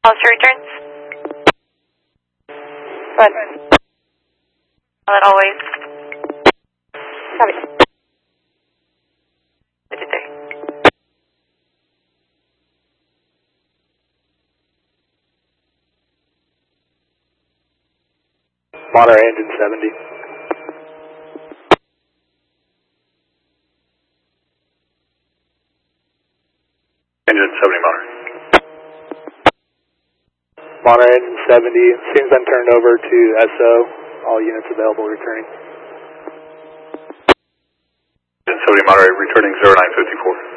Hollister returns. Good. Pilot always. Copy. 53. Monterey engine 70. Engine 70 Monterey. Monterey engine 70. Seems been turned over to SO. All units available returning. Engine 70 Monterey returning 0954.